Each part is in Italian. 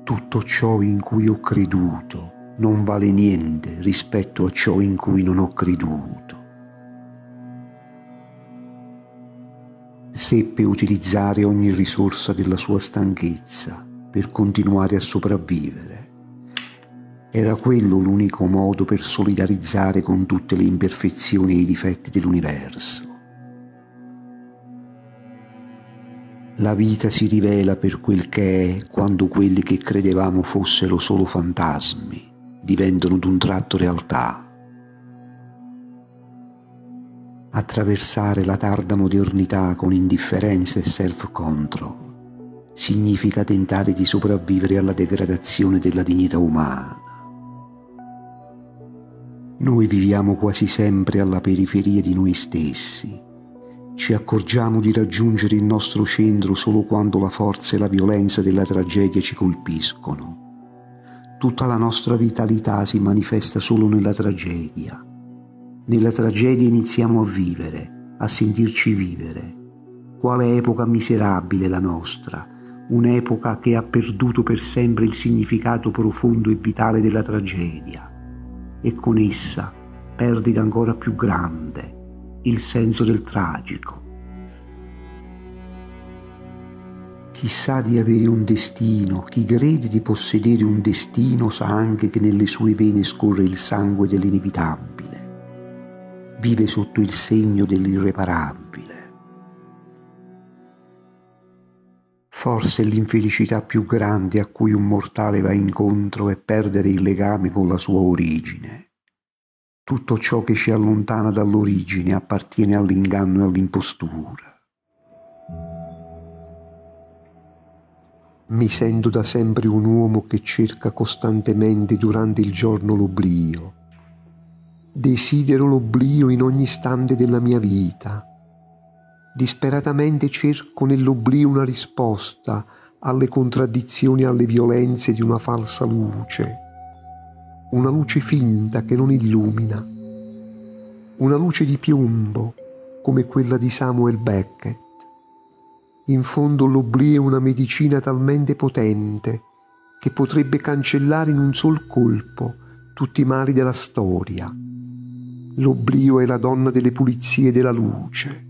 tutto ciò in cui ho creduto non vale niente rispetto a ciò in cui non ho creduto. Seppe utilizzare ogni risorsa della sua stanchezza per continuare a sopravvivere. Era quello l'unico modo per solidarizzare con tutte le imperfezioni e i difetti dell'universo. La vita si rivela per quel che è quando quelli che credevamo fossero solo fantasmi diventano d'un tratto realtà. Attraversare la tarda modernità con indifferenza e self-control significa tentare di sopravvivere alla degradazione della dignità umana. Noi viviamo quasi sempre alla periferia di noi stessi. Ci accorgiamo di raggiungere il nostro centro solo quando la forza e la violenza della tragedia ci colpiscono. Tutta la nostra vitalità si manifesta solo nella tragedia. Nella tragedia iniziamo a vivere, a sentirci vivere. Quale epoca miserabile la nostra, un'epoca che ha perduto per sempre il significato profondo e vitale della tragedia, e con essa perdita ancora più grande, il senso del tragico. Chi sa di avere un destino, chi crede di possedere un destino, sa anche che nelle sue vene scorre il sangue dell'inevitabile. Vive sotto il segno dell'irreparabile. Forse l'infelicità più grande a cui un mortale va incontro è perdere il legame con la sua origine. Tutto ciò che ci allontana dall'origine appartiene all'inganno e all'impostura. Mi sento da sempre un uomo che cerca costantemente durante il giorno l'oblio. Desidero l'oblio in ogni istante della mia vita. Disperatamente cerco nell'oblio una risposta alle contraddizioni e alle violenze di una falsa luce. Una luce finta che non illumina. Una luce di piombo come quella di Samuel Beckett. In fondo l'oblio è una medicina talmente potente che potrebbe cancellare in un sol colpo tutti i mali della storia. L'oblio è la donna delle pulizie della luce.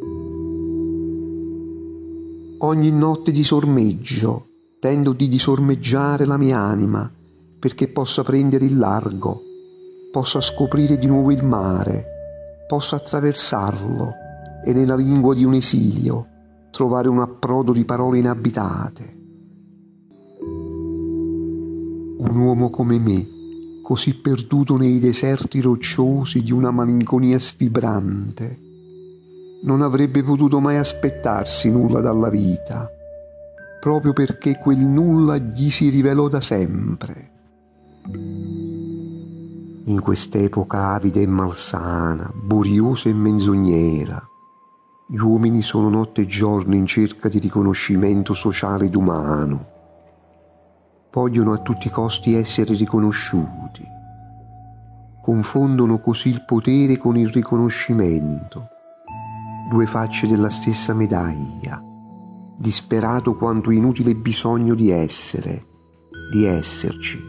Ogni notte disormeggio, tento di disormeggiare la mia anima perché possa prendere il largo, possa scoprire di nuovo il mare, possa attraversarlo e nella lingua di un esilio trovare un approdo di parole inabitate. Un uomo come me, così perduto nei deserti rocciosi di una malinconia sfibrante, non avrebbe potuto mai aspettarsi nulla dalla vita, proprio perché quel nulla gli si rivelò da sempre. In quest'epoca avida e malsana, buriosa e menzognera, gli uomini sono notte e giorno in cerca di riconoscimento sociale ed umano. Vogliono a tutti i costi essere riconosciuti. Confondono così il potere con il riconoscimento. Due facce della stessa medaglia, disperato quanto inutile bisogno di essere, di esserci.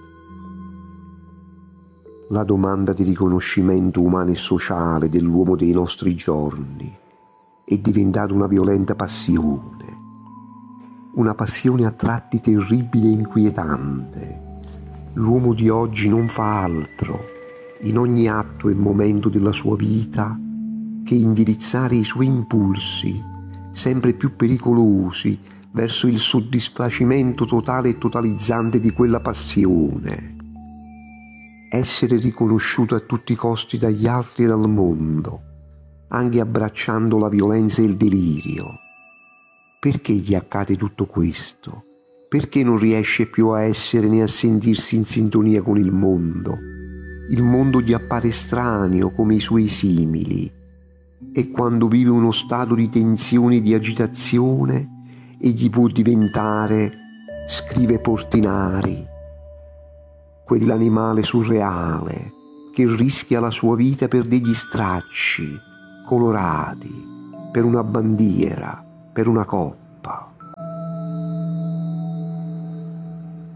La domanda di riconoscimento umano e sociale dell'uomo dei nostri giorni è diventata una violenta passione, una passione a tratti terribile e inquietante. L'uomo di oggi non fa altro, in ogni atto e momento della sua vita, che indirizzare i suoi impulsi, sempre più pericolosi, verso il soddisfacimento totale e totalizzante di quella passione. Essere riconosciuto a tutti i costi dagli altri e dal mondo, anche abbracciando la violenza e il delirio. Perché gli accade tutto questo? Perché non riesce più a essere né a sentirsi in sintonia con il mondo? Il mondo gli appare estraneo come i suoi simili, e quando vive uno stato di tensione e di agitazione, egli può diventare, scrive Portinari, quell'animale surreale che rischia la sua vita per degli stracci colorati, per una bandiera, per una coppa.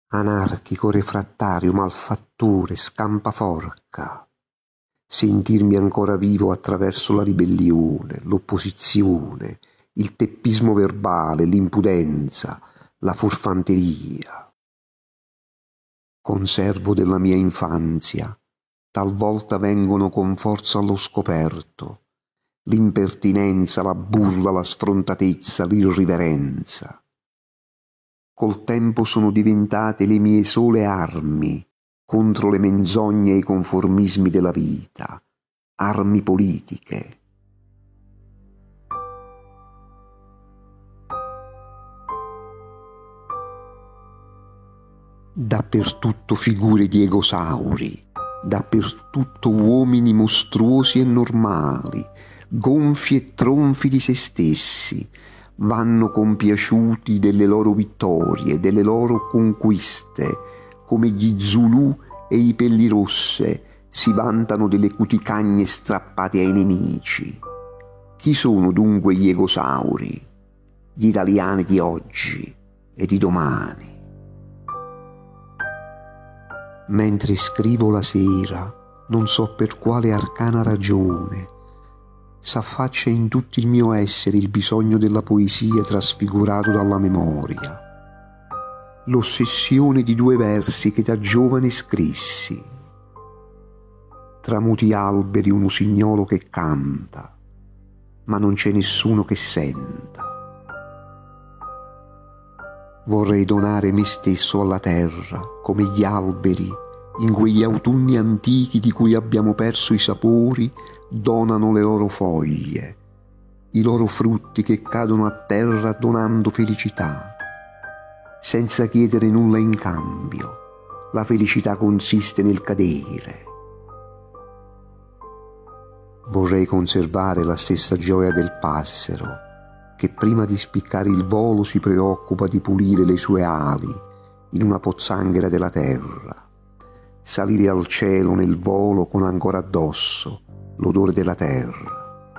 anarchico, refrattario, malfattore, scampaforca, sentirmi ancora vivo attraverso la ribellione, l'opposizione, il teppismo verbale, l'impudenza, la furfanteria. Conservo della mia infanzia, talvolta vengono con forza allo scoperto, l'impertinenza, la burla, la sfrontatezza, l'irriverenza. Col tempo sono diventate le mie sole armi contro le menzogne e i conformismi della vita, armi politiche. Dappertutto figure di egosauri, dappertutto uomini mostruosi e normali, gonfi e tronfi di se stessi, vanno compiaciuti delle loro vittorie, delle loro conquiste, come gli Zulù e i Pellirosse si vantano delle cuticagne strappate ai nemici. Chi sono dunque gli egosauri, gli italiani di oggi e di domani? Mentre scrivo la sera, non so per quale arcana ragione, s'affaccia in tutto il mio essere il bisogno della poesia trasfigurato dalla memoria, l'ossessione di 2 versi che da giovane scrissi. Tra muti alberi un usignolo che canta, ma non c'è nessuno che senta. Vorrei donare me stesso alla terra, come gli alberi, in quegli autunni antichi di cui abbiamo perso i sapori, donano le loro foglie, i loro frutti che cadono a terra donando felicità, senza chiedere nulla in cambio. La felicità consiste nel cadere. Vorrei conservare la stessa gioia del passero, che prima di spiccare il volo si preoccupa di pulire le sue ali in una pozzanghera della terra, salire al cielo nel volo con ancora addosso l'odore della terra.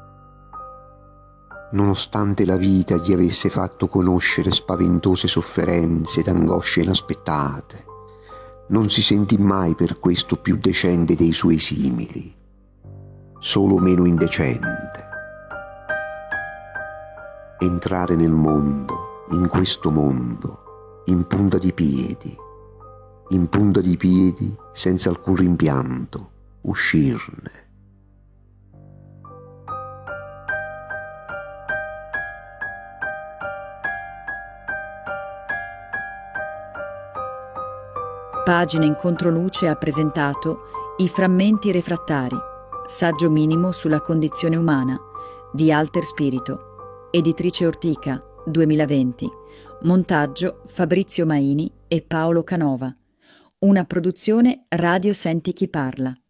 Nonostante la vita gli avesse fatto conoscere spaventose sofferenze ed angosce inaspettate, non si sentì mai per questo più decente dei suoi simili, solo meno indecente. Entrare nel mondo, in questo mondo, in punta di piedi senza alcun rimpianto, uscirne. Pagine in Controluce ha presentato I frammenti refrattari, saggio minimo sulla condizione umana, di Alter Spirito. Editrice Ortica, 2020. Montaggio Fabrizio Maini e Paolo Canova. Una produzione Radio Senti Chi Parla.